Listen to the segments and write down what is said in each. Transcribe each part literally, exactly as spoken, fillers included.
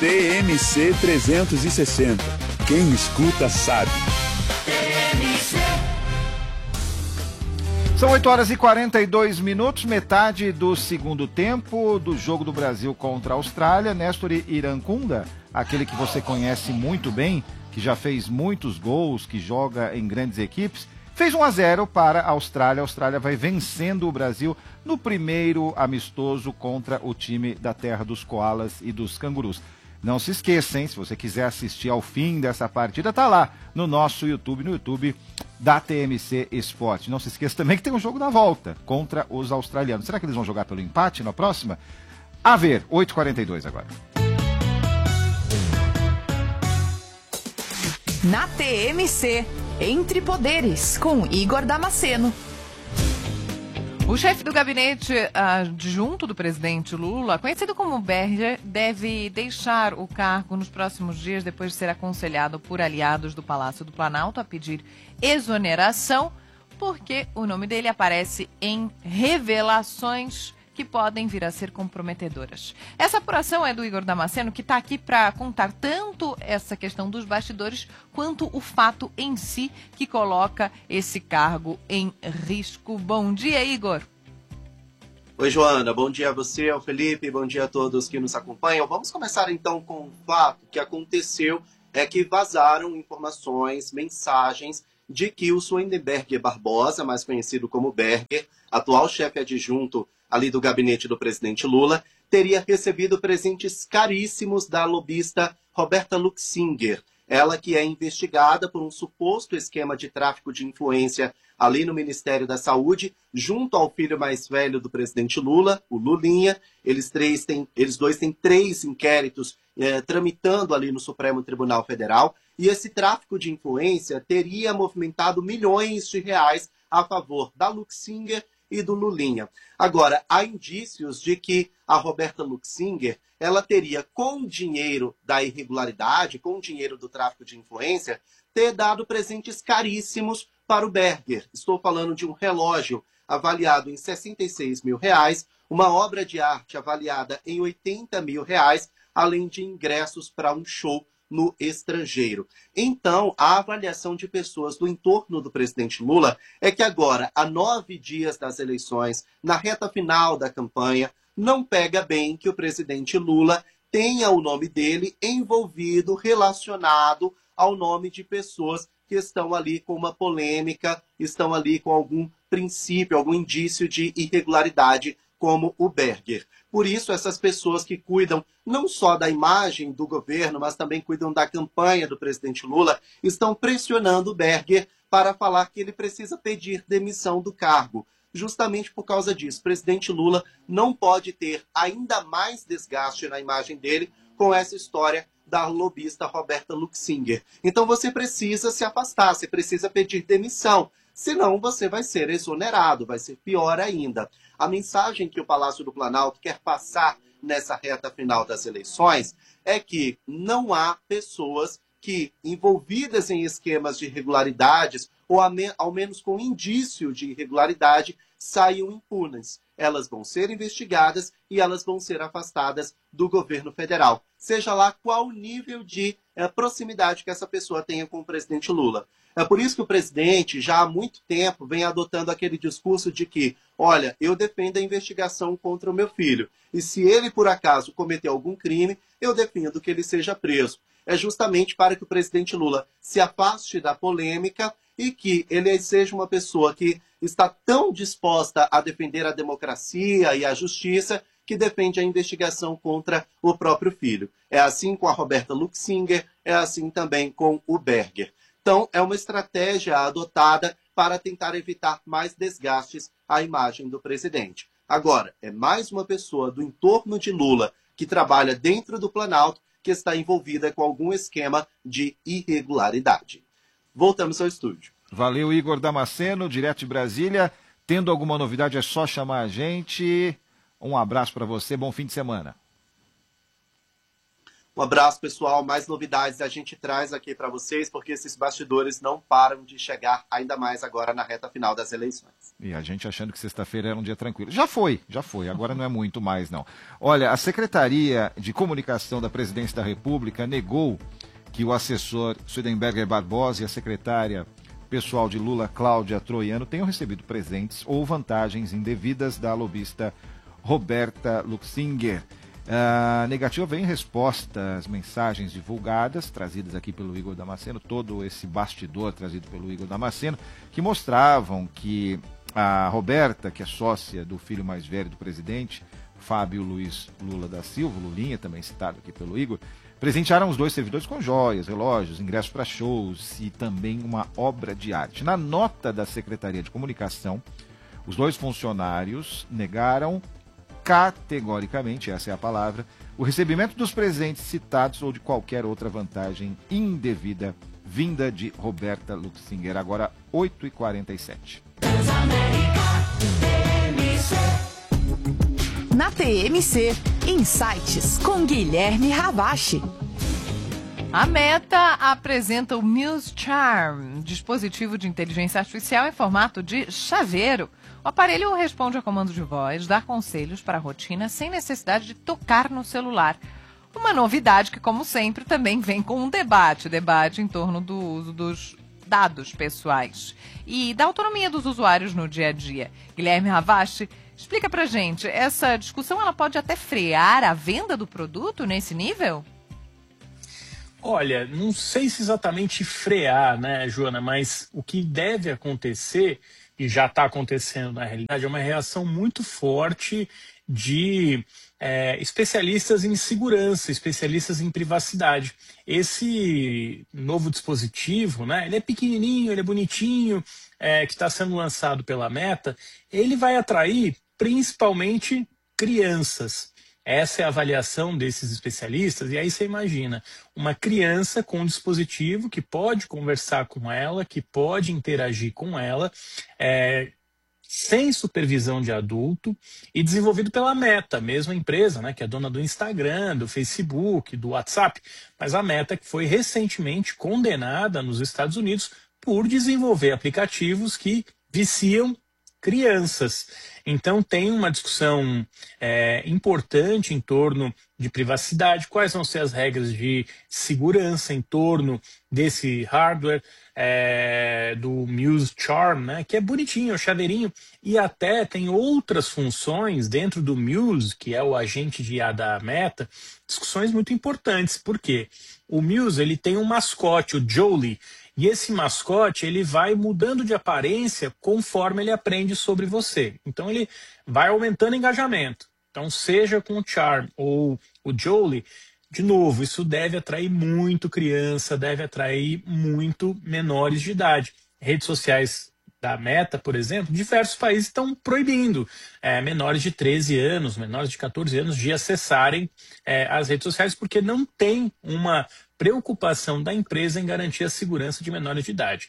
T M C trezentos e sessenta. Quem escuta sabe. São oito horas e quarenta e dois minutos, metade do segundo tempo do jogo do Brasil contra a Austrália. Néstor Irancunda, aquele que você conhece muito bem, que já fez muitos gols, que joga em grandes equipes, fez um a zero para a Austrália. A Austrália vai vencendo o Brasil no primeiro amistoso contra o time da terra dos koalas e dos cangurus. Não se esqueça, hein? Se você quiser assistir ao fim dessa partida, tá lá no nosso YouTube, no YouTube da T M C Esporte. Não se esqueça também que tem um jogo na volta contra os australianos. Será que eles vão jogar pelo empate na próxima? A ver, oito e quarenta e dois agora. Na T M C, Entre Poderes, com Igor Damasceno. O chefe do gabinete adjunto do presidente Lula, conhecido como Berger, deve deixar o cargo nos próximos dias depois de ser aconselhado por aliados do Palácio do Planalto a pedir exoneração, porque o nome dele aparece em revelações que podem vir a ser comprometedoras. Essa apuração é do Igor Damasceno, que está aqui para contar tanto essa questão dos bastidores, quanto o fato em si que coloca esse cargo em risco. Bom dia, Igor. Oi, Joana. Bom dia a você, ao Felipe. Bom dia a todos que nos acompanham. Vamos começar, então, com o fato que aconteceu, é que vazaram informações, mensagens, de que o Swendenberger Barbosa, mais conhecido como Berger, atual chefe adjunto ali do gabinete do presidente Lula, teria recebido presentes caríssimos da lobista Roberta Luxinger, ela que é investigada por um suposto esquema de tráfico de influência ali no Ministério da Saúde, junto ao filho mais velho do presidente Lula, o Lulinha. Eles, três têm, eles dois têm três inquéritos eh, tramitando ali no Supremo Tribunal Federal, e esse tráfico de influência teria movimentado milhões de reais a favor da Luxinger e do Lulinha. Agora, há indícios de que a Roberta Luxinger, ela teria, com dinheiro da irregularidade, com dinheiro do tráfico de influência, ter dado presentes caríssimos para o Berger. Estou falando de um relógio avaliado em sessenta e seis mil reais, uma obra de arte avaliada em oitenta mil reais, além de ingressos para um show no estrangeiro. Então, a avaliação de pessoas do entorno do presidente Lula é que agora, a nove dias das eleições, na reta final da campanha, não pega bem que o presidente Lula tenha o nome dele envolvido, relacionado ao nome de pessoas que estão ali com uma polêmica, estão ali com algum princípio, algum indício de irregularidade, como o Berger. Por isso, essas pessoas que cuidam não só da imagem do governo, mas também cuidam da campanha do presidente Lula, estão pressionando o Berger para falar que ele precisa pedir demissão do cargo. Justamente por causa disso, o presidente Lula não pode ter ainda mais desgaste na imagem dele com essa história da lobista Roberta Luxinger. Então você precisa se afastar, você precisa pedir demissão, senão você vai ser exonerado, vai ser pior ainda. A mensagem que o Palácio do Planalto quer passar nessa reta final das eleições é que não há pessoas que, envolvidas em esquemas de irregularidades, ou ao menos com indício de irregularidade, saiam impunes. Elas vão ser investigadas e elas vão ser afastadas do governo federal. Seja lá qual o nível de é, proximidade que essa pessoa tenha com o presidente Lula. É por isso que o presidente, já há muito tempo, vem adotando aquele discurso de que, olha, eu defendo a investigação contra o meu filho. E se ele, por acaso, cometer algum crime, eu defendo que ele seja preso. É justamente para que o presidente Lula se afaste da polêmica e que ele seja uma pessoa que está tão disposta a defender a democracia e a justiça que defende a investigação contra o próprio filho. É assim com a Roberta Luxinger, é assim também com o Berger. Então, é uma estratégia adotada para tentar evitar mais desgastes à imagem do presidente. Agora, é mais uma pessoa do entorno de Lula que trabalha dentro do Planalto que está envolvida com algum esquema de irregularidade. Voltamos ao estúdio. Valeu, Igor Damasceno, direto de Brasília. Tendo alguma novidade é só chamar a gente. Um abraço para você, bom fim de semana. Um abraço, pessoal. Mais novidades a gente traz aqui para vocês, porque esses bastidores não param de chegar, ainda mais agora na reta final das eleições. E a gente achando que sexta-feira era um dia tranquilo. Já foi, já foi. Agora não é muito mais, não. Olha, a Secretaria de Comunicação da Presidência da República negou que o assessor Swedenberger Barbosa e a secretária pessoal de Lula, Cláudia Troiano, tenham recebido presentes ou vantagens indevidas da lobista Roberta Luxinger. A negativa vem em resposta às mensagens divulgadas, trazidas aqui pelo Igor Damasceno, todo esse bastidor trazido pelo Igor Damasceno, que mostravam que a Roberta, que é sócia do filho mais velho do presidente, Fábio Luiz Lula da Silva, Lulinha, também citado aqui pelo Igor, presentearam os dois servidores com joias, relógios, ingressos para shows e também uma obra de arte. Na nota da Secretaria de Comunicação, os dois funcionários negaram categoricamente, essa é a palavra, o recebimento dos presentes citados ou de qualquer outra vantagem indevida vinda de Roberta Luxinger. Agora, oito e quarenta e sete. Na T M C, Insights com Guilherme Ravache. A Meta apresenta o Muse Charm, dispositivo de inteligência artificial em formato de chaveiro. O aparelho responde a comando de voz, dá conselhos para a rotina sem necessidade de tocar no celular. Uma novidade que, como sempre, também vem com um debate, debate em torno do uso dos dados pessoais e da autonomia dos usuários no dia a dia. Guilherme Ravache, explica pra gente, essa discussão ela pode até frear a venda do produto nesse nível? Olha, não sei se exatamente frear, né, Joana, mas o que deve acontecer, e já está acontecendo na realidade, é uma reação muito forte de é, especialistas em segurança, especialistas em privacidade. Esse novo dispositivo, né, ele é pequenininho, ele é bonitinho, é, que está sendo lançado pela Meta, ele vai atrair principalmente crianças. Essa é a avaliação desses especialistas, e aí você imagina, uma criança com um dispositivo que pode conversar com ela, que pode interagir com ela, é, sem supervisão de adulto, e desenvolvido pela Meta, mesma empresa, né, que é dona do Instagram, do Facebook, do WhatsApp, mas a Meta que foi recentemente condenada nos Estados Unidos por desenvolver aplicativos que viciam crianças. Então tem uma discussão é, importante em torno de privacidade, quais vão ser as regras de segurança em torno desse hardware, é, do Muse Charm, né, que é bonitinho, é um chaveirinho, e até tem outras funções dentro do Muse, que é o agente de I A da Meta, discussões muito importantes. Por quê? O Muse ele tem um mascote, o Jolie, e esse mascote ele vai mudando de aparência conforme ele aprende sobre você. Então ele vai aumentando o engajamento. Então seja com o Charm ou o Jolie, de novo, isso deve atrair muito criança, deve atrair muito menores de idade. Redes sociais da Meta, por exemplo, diversos países estão proibindo é, menores de treze anos, menores de quatorze anos de acessarem é, as redes sociais porque não tem uma preocupação da empresa em garantir a segurança de menores de idade.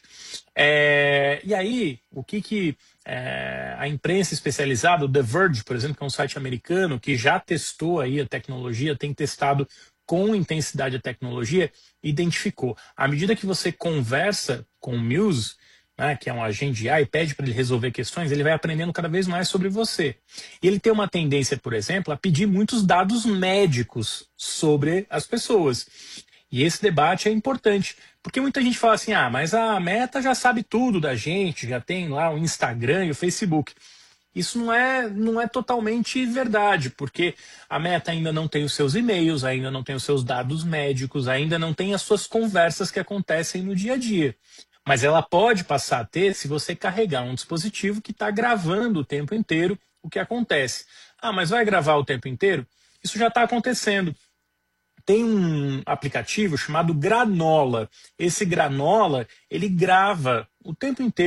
É, e aí, o que, que é, a imprensa especializada, o The Verge, por exemplo, que é um site americano que já testou aí a tecnologia, tem testado com intensidade a tecnologia, identificou. À medida que você conversa com o Muse, né, que é um agente de I A, e pede para ele resolver questões, ele vai aprendendo cada vez mais sobre você. E ele tem uma tendência, por exemplo, a pedir muitos dados médicos sobre as pessoas. E esse debate é importante, porque muita gente fala assim, ah, mas a Meta já sabe tudo da gente, já tem lá o Instagram e o Facebook. Isso não é, não é totalmente verdade, porque a Meta ainda não tem os seus e-mails, ainda não tem os seus dados médicos, ainda não tem as suas conversas que acontecem no dia a dia. Mas ela pode passar a ter se você carregar um dispositivo que está gravando o tempo inteiro o que acontece. Ah, mas vai gravar o tempo inteiro? Isso já está acontecendo. Tem um aplicativo chamado Granola. Esse Granola, ele grava o tempo inteiro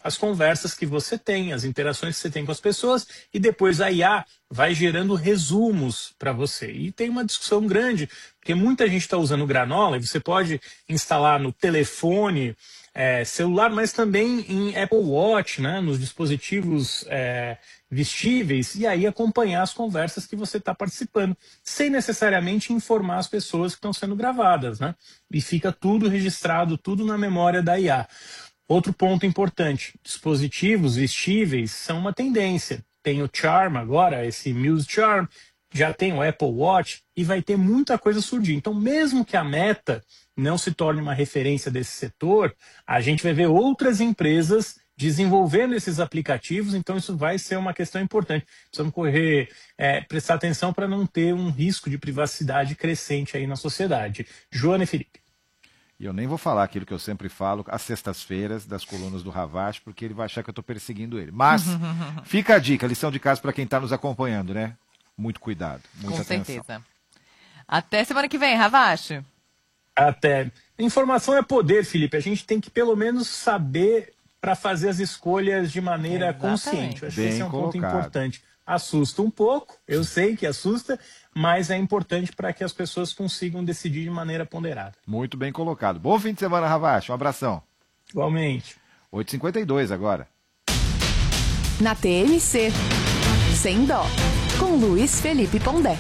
as conversas que você tem, as interações que você tem com as pessoas, e depois a I A vai gerando resumos para você. E tem uma discussão grande, porque muita gente está usando o Granola, e você pode instalar no telefone é, celular, mas também em Apple Watch, né, nos dispositivos é, vestíveis, e aí acompanhar as conversas que você está participando, sem necessariamente informar as pessoas que estão sendo gravadas, né? E fica tudo registrado, tudo na memória da I A. Outro ponto importante, dispositivos vestíveis são uma tendência. Tem o Charm agora, esse Muse Charm, já tem o Apple Watch e vai ter muita coisa surgir. Então, mesmo que a Meta não se torne uma referência desse setor, a gente vai ver outras empresas desenvolvendo esses aplicativos, então isso vai ser uma questão importante. Precisamos correr, é, prestar atenção para não ter um risco de privacidade crescente aí na sociedade. Joana e Felipe. E eu nem vou falar aquilo que eu sempre falo às sextas-feiras das colunas do Ravache, porque ele vai achar que eu estou perseguindo ele. Mas fica a dica, lição de casa para quem está nos acompanhando, né? Muito cuidado, muita Com atenção. certeza. Até semana que vem, Ravache. Até. Informação é poder, Felipe. A gente tem que pelo menos saber para fazer as escolhas de maneira Exatamente. consciente. Eu acho que Bem esse é um ponto colocado. importante. Assusta um pouco, eu sei que assusta, mas é importante para que as pessoas consigam decidir de maneira ponderada. Muito bem colocado. Bom fim de semana, Ravache. Um abração. Igualmente. oito e cinquenta e dois agora. Na T M C, Sem Dó, com Luiz Felipe Pondé.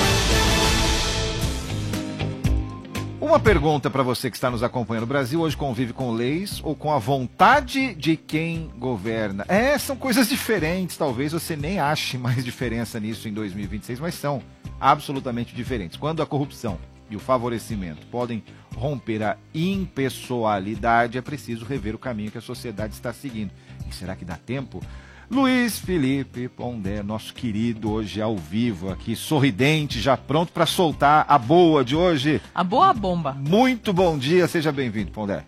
Uma pergunta para você que está nos acompanhando. O Brasil hoje convive com leis ou com a vontade de quem governa? É, são coisas diferentes. Talvez você nem ache mais diferença nisso em dois mil e vinte e seis, mas são absolutamente diferentes. Quando a corrupção e o favorecimento podem romper a impessoalidade, é preciso rever o caminho que a sociedade está seguindo. E será que dá tempo? Luiz Felipe Pondé, nosso querido, hoje ao vivo aqui, sorridente, já pronto para soltar a boa de hoje. A boa bomba. Muito bom dia, seja bem-vindo, Pondé.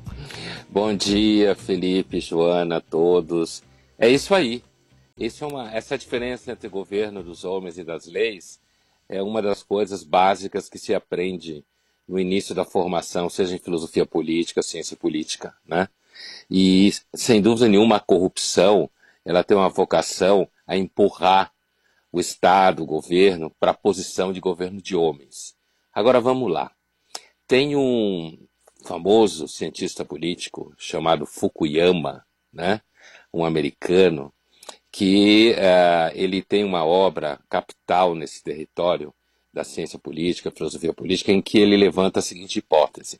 Bom dia, Felipe, Joana, todos. É isso aí. Isso é uma, essa diferença entre o governo dos homens e das leis é uma das coisas básicas que se aprende no início da formação, seja em filosofia política, ciência política, né? E, sem dúvida nenhuma, a corrupção ela tem uma vocação a empurrar o Estado, o governo, para a posição de governo de homens. Agora vamos lá. Tem um famoso cientista político chamado Fukuyama, né? Um americano, que uh, ele tem uma obra capital nesse território da ciência política, filosofia política, em que ele levanta a seguinte hipótese.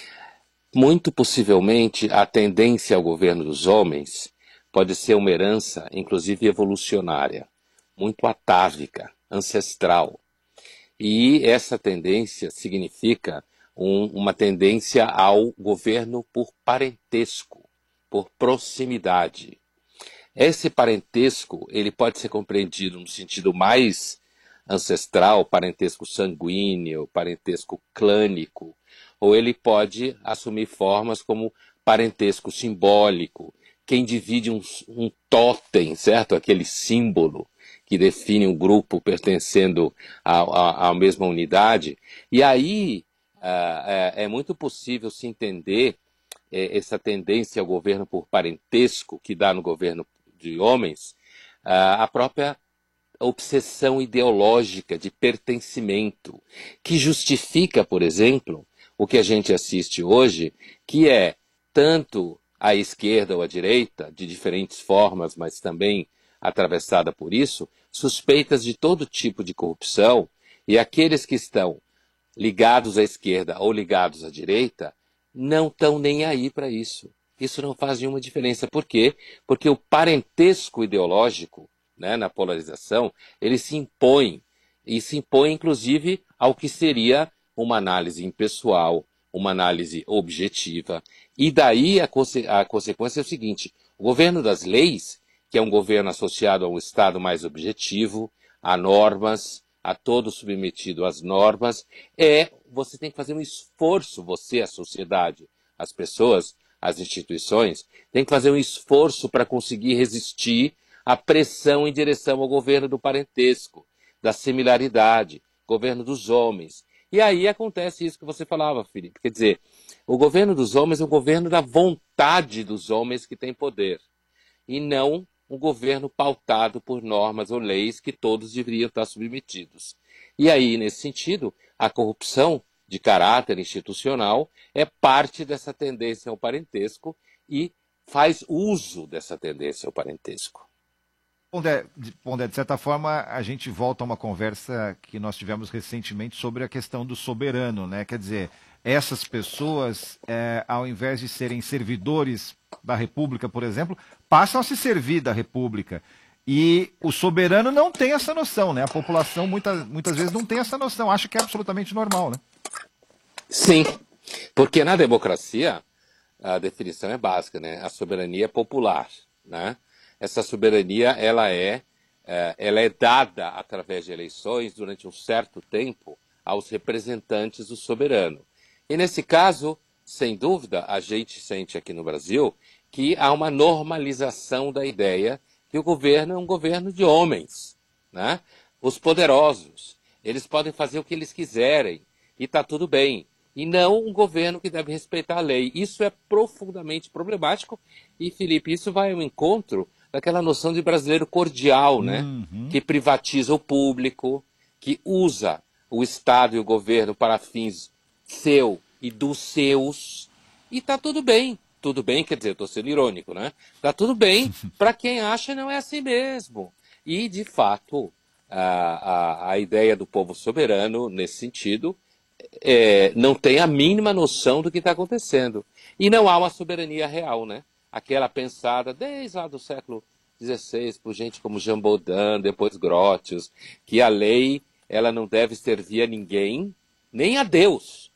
Muito possivelmente a tendência ao governo dos homens pode ser uma herança, inclusive evolucionária, muito atávica, ancestral. E essa tendência significa um, uma tendência ao governo por parentesco, por proximidade. Esse parentesco ele pode ser compreendido no sentido mais ancestral, parentesco sanguíneo, parentesco clânico, ou ele pode assumir formas como parentesco simbólico, quem divide um, um totem, certo? Aquele símbolo que define um grupo pertencendo à mesma unidade. E aí uh, é, é muito possível se entender é, essa tendência ao governo por parentesco que dá no governo de homens, uh, a própria obsessão ideológica de pertencimento, que justifica, por exemplo, o que a gente assiste hoje, que é tanto à esquerda ou à direita, de diferentes formas, mas também atravessada por isso, suspeitas de todo tipo de corrupção, e aqueles que estão ligados à esquerda ou ligados à direita não estão nem aí para isso. Isso não faz nenhuma diferença. Por quê? Porque o parentesco ideológico, né, na polarização, ele se impõe, e se impõe inclusive ao que seria uma análise impessoal, uma análise objetiva. E daí a, conse a consequência é o seguinte, o governo das leis, que é um governo associado a um Estado mais objetivo, a normas, a todo submetido às normas, é, você tem que fazer um esforço, você, a sociedade, as pessoas, as instituições, tem que fazer um esforço para conseguir resistir à pressão em direção ao governo do parentesco, da similaridade, governo dos homens. E aí acontece isso que você falava, Felipe. Quer dizer, O governo dos homens é um governo da vontade dos homens que têm poder, e não um governo pautado por normas ou leis que todos deveriam estar submetidos. E aí, nesse sentido, a corrupção de caráter institucional é parte dessa tendência ao parentesco e faz uso dessa tendência ao parentesco. Pondé, de, Pondé, de certa forma, a gente volta a uma conversa que nós tivemos recentemente sobre a questão do soberano, né? Quer dizer, essas pessoas, é, ao invés de serem servidores da República, por exemplo, passam a se servir da República. E o soberano não tem essa noção, né? A população muitas, muitas vezes não tem essa noção, acha que é absolutamente normal, né? Sim, porque na democracia a definição é básica, né? A soberania é popular, né? Essa soberania ela é, ela é dada através de eleições durante um certo tempo aos representantes do soberano. E nesse caso, sem dúvida, a gente sente aqui no Brasil que há uma normalização da ideia que o governo é um governo de homens, né? Os poderosos, eles podem fazer o que eles quiserem e está tudo bem. E não um governo que deve respeitar a lei. Isso é profundamente problemático e, Felipe, isso vai ao encontro daquela noção de brasileiro cordial, né? Uhum. Que privatiza o público, que usa o Estado e o governo para fins seu e dos seus, e tá tudo bem. Tudo bem, quer dizer, eu estou sendo irônico, né? Tá tudo bem para quem acha não é assim mesmo. E, de fato, a, a, a ideia do povo soberano, nesse sentido, é, não tem a mínima noção do que está acontecendo. E não há uma soberania real, né? Aquela pensada desde lá do século dezesseis por gente como Jean Baudin, depois Grotius, que a lei ela não deve servir a ninguém, nem a Deus.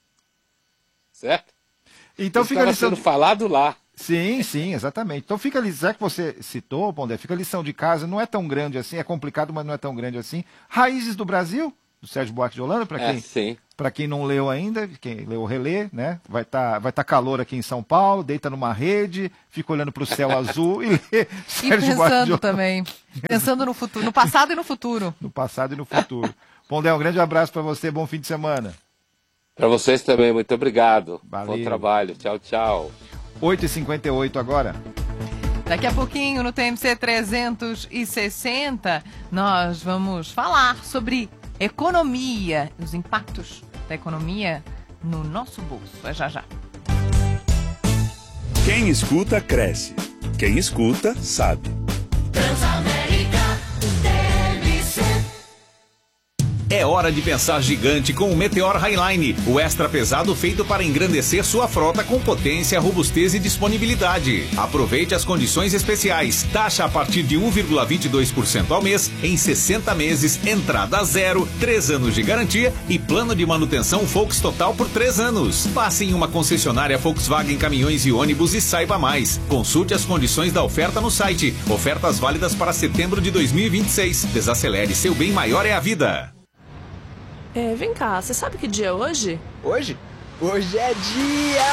Certo? Então Isso fica a lição sendo de... falado lá. Sim, sim, exatamente. Então fica a lição, já que você citou, Pondé, fica a lição de casa, não é tão grande assim, é complicado, mas não é tão grande assim. Raízes do Brasil, do Sérgio Buarque de Holanda, para quem, é, para quem não leu ainda, quem leu, relê, né? Vai estar tá, vai tá calor aqui em São Paulo, deita numa rede, fica olhando para o céu azul e lê Sérgio e pensando também, pensando no futuro, no passado e no futuro. No passado e no futuro. Pondé, um grande abraço para você, bom fim de semana. Para vocês também, muito obrigado. Valeu. Bom trabalho, tchau, tchau. oito e cinquenta e oito agora. Daqui a pouquinho, no T M C trezentos e sessenta, nós vamos falar sobre economia, os impactos da economia no nosso bolso. É já já. Quem escuta, cresce. Quem escuta, sabe. É hora de pensar gigante com o Meteor Highline, o extra pesado feito para engrandecer sua frota com potência, robustez e disponibilidade. Aproveite as condições especiais. Taxa a partir de um vírgula vinte e dois por cento ao mês, em sessenta meses, entrada zero, três anos de garantia e plano de manutenção Volks Total por três anos. Passe em uma concessionária Volkswagen Caminhões e Ônibus e saiba mais. Consulte as condições da oferta no site. Ofertas válidas para setembro de dois mil e vinte e seis. Desacelere, seu bem maior é a vida. É, vem cá, você sabe que dia é hoje? Hoje? Hoje é dia...